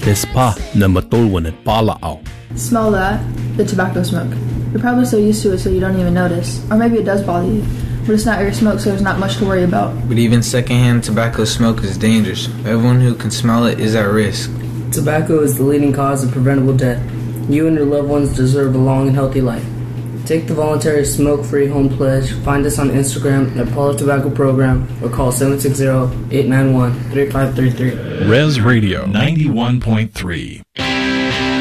Despa na matulwan at palaaw. Smell that? The tobacco smoke. You're probably so used to it so you don't even notice. Or maybe it does bother you. But it's not your smoke, so there's not much to worry about. But even secondhand tobacco smoke is dangerous. Everyone who can smell it is at risk. Tobacco is the leading cause of preventable death. You and your loved ones deserve a long and healthy life. Take the voluntary smoke-free home pledge. Find us on Instagram at Paulo Tobacco Program or call 760-891-3533. Res Radio 91.3.